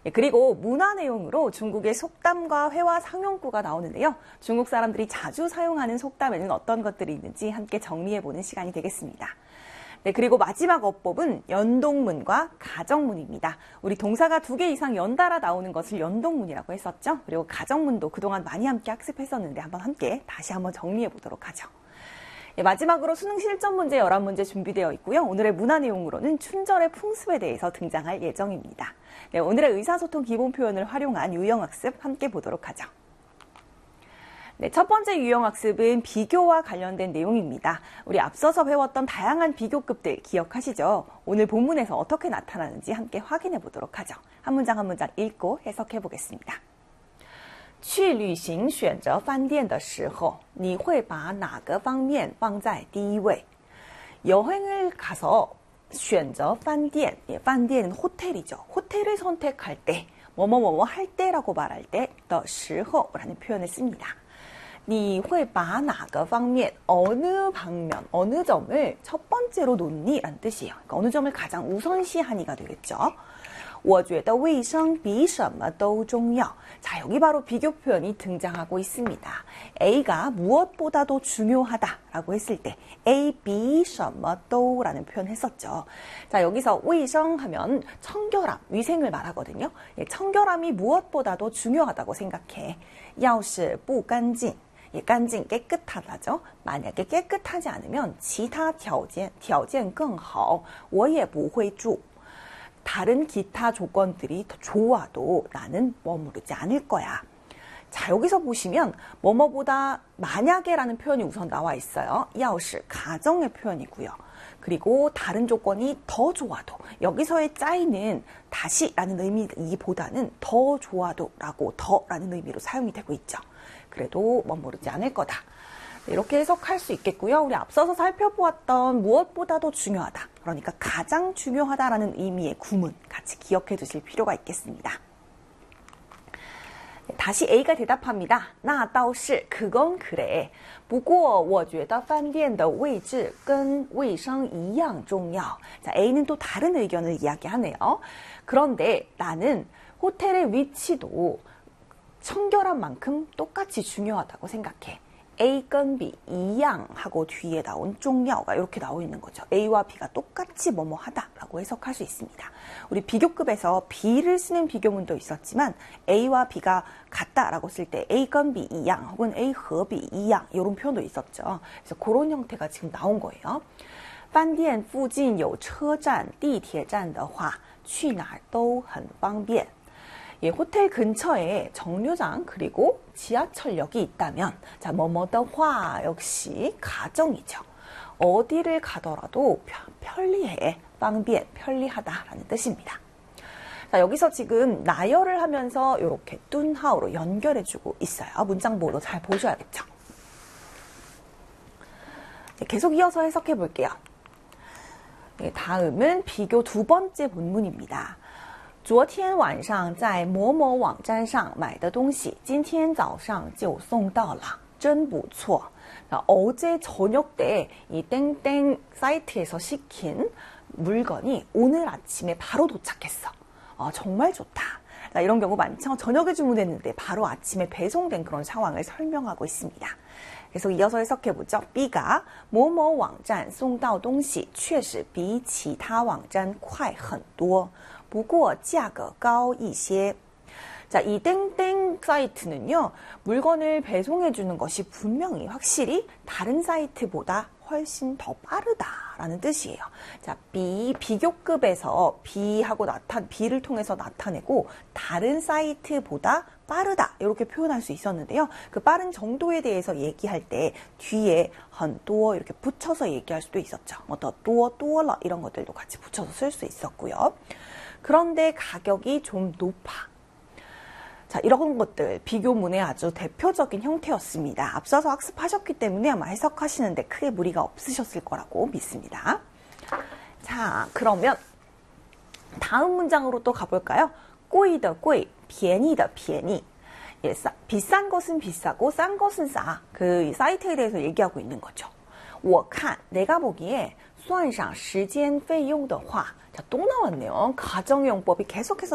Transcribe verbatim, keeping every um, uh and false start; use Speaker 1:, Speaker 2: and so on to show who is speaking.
Speaker 1: 예, 그리고 문화 내용으로 중국의 속담과 회화 상용구가 나오는데요. 중국 사람들이 자주 사용하는 속담에는 어떤 것들이 있는지 함께 정리해보는 시간이 되겠습니다. 네, 그리고 마지막 어법은 연동문과 가정문입니다. 우리 동사가 두 개 이상 연달아 나오는 것을 연동문이라고 했었죠. 그리고 가정문도 그동안 많이 함께 학습했었는데 한번 함께 다시 한번 정리해 보도록 하죠. 네, 마지막으로 수능 실전 문제 열한 문제 준비되어 있고요. 오늘의 문화 내용으로는 춘절의 풍습에 대해서 등장할 예정입니다. 네, 오늘의 의사소통 기본 표현을 활용한 유형학습 함께 보도록 하죠. 네, 첫 번째 유형학습은 비교와 관련된 내용입니다. 우리 앞서서 배웠던 다양한 비교급들 기억하시죠? 오늘 본문에서 어떻게 나타나는지 함께 확인해 보도록 하죠. 한 문장 한 문장 읽고 해석해 보겠습니다. 去旅行选择饭店的时候你会把哪个方面放在第一位? 여행을 가서 选择饭店, 예, 饭店은 호텔이죠. 호텔을 선택할 때, 뭐뭐뭐뭐 할 때라고 말할 때, 的时候라는 표현을 씁니다. 你会把哪个方面, 어느 방면, 어느 점을 첫 번째로 놓니? 라는 뜻이에요. 그러니까 어느 점을 가장 우선시하니가 되겠죠. 我觉得卫生比什么都重要. 자, 여기 바로 비교 표현이 등장하고 있습니다. A가 무엇보다도 중요하다라고 했을 때 A比什么都라는 표현 했었죠. 자, 여기서 卫生하면 청결함, 위생을 말하거든요. 예, 청결함이 무엇보다도 중요하다고 생각해. 要是不干净 예, 깐진 깨끗하다죠. 만약에 깨끗하지 않으면 其他条件条件更好我也不会住. 다른 기타 조건들이 더 좋아도 나는 머무르지 않을 거야. 자, 여기서 보시면 뭐뭐보다 만약에라는 표현이 우선 나와 있어요. 要是 가정의 표현이고요. 그리고 다른 조건이 더 좋아도, 여기서의 짜이는 다시라는 의미보다는 더 좋아도 라고 더라는 의미로 사용이 되고 있죠. 그래도 머무르지 않을 거다. 이렇게 해석할 수 있겠고요. 우리 앞서서 살펴보았던 무엇보다도 중요하다. 그러니까 가장 중요하다라는 의미의 구문 같이 기억해 두실 필요가 있겠습니다. 다시 A가 대답합니다. 那倒是 그건 그래. 不过我觉得饭店的位置跟卫生一样重要. 자, A는 또 다른 의견을 이야기하네요. 그런데 나는 호텔의 위치도 청결한 만큼 똑같이 중요하다고 생각해. A 跟 B 一样 하고 뒤에 나온 重要가 이렇게 나와 있는 거죠. A와 B가 똑같이 뭐뭐 하다라고 해석할 수 있습니다. 우리 비교급에서 B를 쓰는 비교문도 있었지만 A와 B가 같다라고 쓸 때 A 跟 B 一样 혹은 A 和 B 一样 이런 표현도 있었죠. 그래서 그런 형태가 지금 나온 거예요. 饭店附近有车站地铁站的话去哪儿都很方便. 예, 호텔 근처에 정류장 그리고 지하철역이 있다면 자, 뭐뭐더화 역시 가정이죠. 어디를 가더라도 편리해, 방비엔, 편리하다라는 뜻입니다. 자, 여기서 지금 나열을 하면서 이렇게 뚠하오로 연결해주고 있어요. 문장보도 잘 보셔야겠죠. 네, 계속 이어서 해석해 볼게요. 네, 다음은 비교 두 번째 본문입니다. 昨天晚上在某某网站上买的东西今天早上就送到了真不错. 어제 저녁 때 이 땡땡 사이트에서 시킨 물건이 오늘 아침에 바로 도착했어. 어, 정말 좋다. 자, 이런 경우 많죠. 저녁에 주문했는데 바로 아침에 배송된 그런 상황을 설명하고 있습니다. 계속 이어서 해석해보죠. B가 某某网站送到东西确实比其他网站快很多不过价格高一些. 자, 이 땡땡 사이트는요, 물건을 배송해주는 것이 분명히 확실히 다른 사이트보다 훨씬 더 빠르다라는 뜻이에요. 자, B, 비교급에서 B하고 나타, B를 통해서 나타내고 다른 사이트보다 빠르다 이렇게 표현할 수 있었는데요. 그 빠른 정도에 대해서 얘기할 때 뒤에 헌多 이렇게 붙여서 얘기할 수도 있었죠. 뭐 더多多了 이런 것들도 같이 붙여서 쓸 수 있었고요. 그런데 가격이 좀 높아. 자, 이런 것들 비교문의 아주 대표적인 형태였습니다. 앞서서 학습하셨기 때문에 아마 해석하시는데 크게 무리가 없으셨을 거라고 믿습니다. 자, 그러면 다음 문장으로 또 가볼까요? 贵的贵, 便宜的便宜. 예, 싸, 비싼 것은 비싸고 싼 것은 싸. 그 사이트에 대해서 얘기하고 있는 거죠. 我看, 내가 보기에 算上时间费用的话, 자, 또 나왔네요. 가정용법이 계속해서